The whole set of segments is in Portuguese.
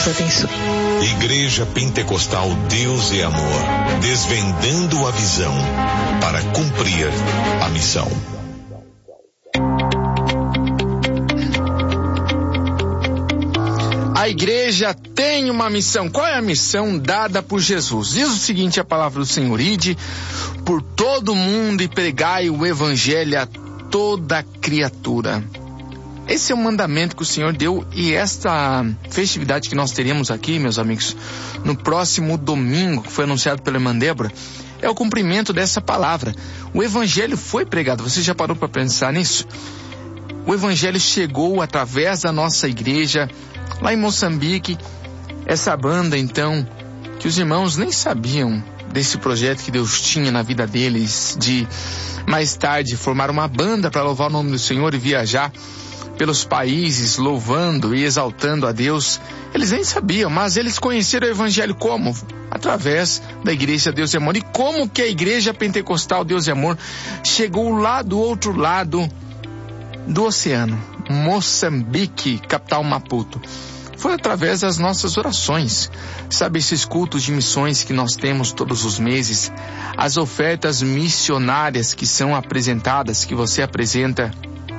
Deus abençoe. Igreja Pentecostal Deus é Amor, desvendando a visão para cumprir a missão. A igreja tem uma missão. Qual é a missão dada por Jesus? Diz o seguinte, a palavra do Senhor: ide por todo mundo e pregai o evangelho a toda criatura. Esse é o mandamento que o Senhor deu, e esta festividade que nós teremos aqui, meus amigos, no próximo domingo, que foi anunciado pela irmã Débora, é o cumprimento dessa palavra. O evangelho foi pregado. Você já parou para pensar nisso? O evangelho chegou através da nossa igreja lá em Moçambique. Essa banda, então, que os irmãos nem sabiam desse projeto que Deus tinha na vida deles, de mais tarde formar uma banda para louvar o nome do Senhor e viajar pelos países louvando e exaltando a Deus. Eles nem sabiam, mas eles conheceram o evangelho como? Através da igreja Deus é Amor. E como que a igreja pentecostal Deus é Amor chegou lá do outro lado do oceano, Moçambique, capital Maputo? Foi através das nossas orações. Sabe, esses cultos de missões que nós temos todos os meses, as ofertas missionárias que são apresentadas, que você apresenta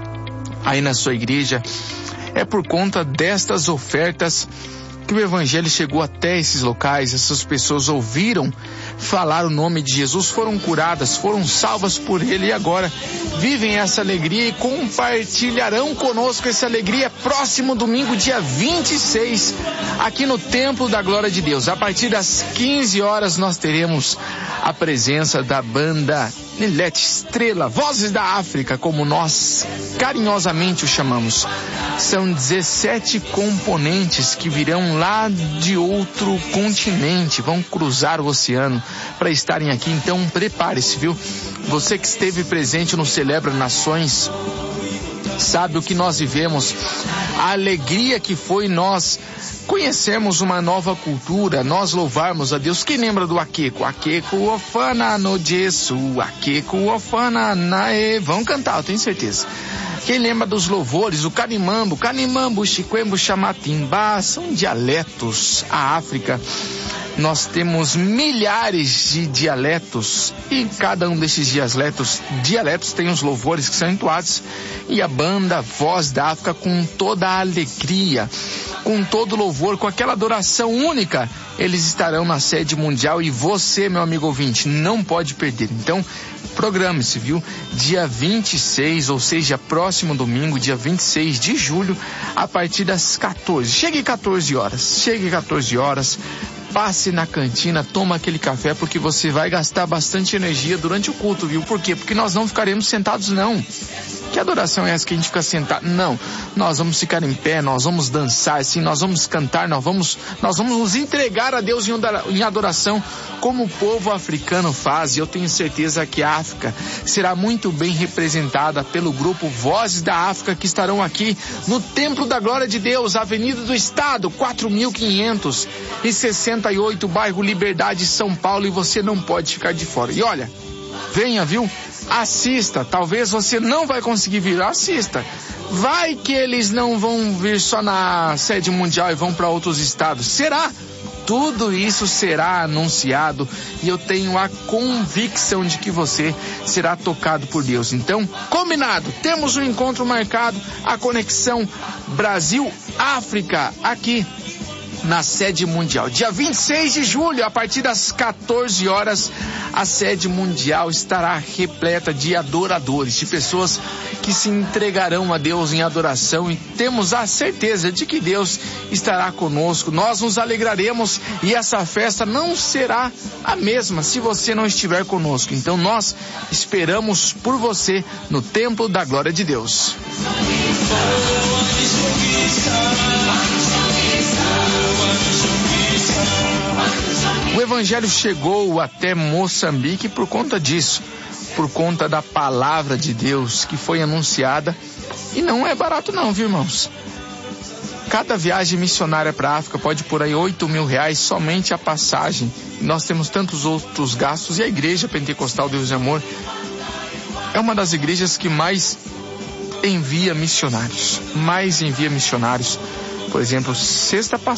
aí na sua igreja, é por conta destas ofertas que o evangelho chegou até esses locais. Essas pessoas ouviram falar o nome de Jesus, foram curadas, foram salvas por ele, e agora vivem essa alegria e compartilharão conosco essa alegria próximo domingo, dia 26, aqui no Templo da Glória de Deus. A partir das 15 horas nós teremos a presença da banda Nilete Estrela, Vozes da África, como nós carinhosamente o chamamos. São 17 componentes que virão lá de outro continente, vão cruzar o oceano para estarem aqui. Então prepare-se, viu? Você que esteve presente no Celebra Nações sabe o que nós vivemos, a alegria que foi nós conhecemos uma nova cultura, nós louvarmos a Deus. Quem lembra do Akeko? Akeko ofana no Jesu, Akeko ofana nae. Vão cantar, eu tenho certeza. Quem lembra dos louvores, o Canimambo, Canimambo, Chiquembo, Chamatimba, são dialetos. A África, nós temos milhares de dialetos, e cada um desses dialetos tem os louvores que são entoados, e a banda Voz da África, com toda a alegria, com todo louvor, com aquela adoração única, eles estarão na sede mundial, e você, meu amigo ouvinte, não pode perder. Então, programe-se, viu? Dia 26, ou seja, próximo domingo, dia 26 de julho, a partir das 14. Chegue 14 horas, passe na cantina, toma aquele café, porque você vai gastar bastante energia durante o culto, viu? Por quê? Porque nós não ficaremos sentados, não. Que adoração é essa que a gente fica sentado? Não, nós vamos ficar em pé, nós vamos dançar, sim, nós vamos cantar, nós vamos nos entregar a Deus em adoração, como o povo africano faz. E eu tenho certeza que a África será muito bem representada pelo grupo Vozes da África, que estarão aqui no Templo da Glória de Deus, Avenida do Estado, 4568, bairro Liberdade, São Paulo, e você não pode ficar de fora. E olha, venha, viu? Assista, talvez você não vai conseguir vir, assista. Vai que eles não vão vir só na sede mundial e vão para outros estados. Será? Tudo isso será anunciado, e eu tenho a convicção de que você será tocado por Deus. Então, combinado, temos um encontro marcado, a conexão Brasil-África, aqui na sede mundial, dia 26 de julho, a partir das 14 horas, a sede mundial estará repleta de adoradores, de pessoas que se entregarão a Deus em adoração, e temos a certeza de que Deus estará conosco. Nós nos alegraremos, e essa festa não será a mesma se você não estiver conosco. Então nós esperamos por você no Templo da Glória de Deus. O evangelho chegou até Moçambique por conta disso, por conta da palavra de Deus que foi anunciada, e não é barato não, viu, irmãos? Cada viagem missionária para a África pode por aí R$8.000 somente a passagem. Nós temos tantos outros gastos, e a Igreja Pentecostal Deus e Amor é uma das igrejas que mais envia missionários. Por exemplo, sexta passada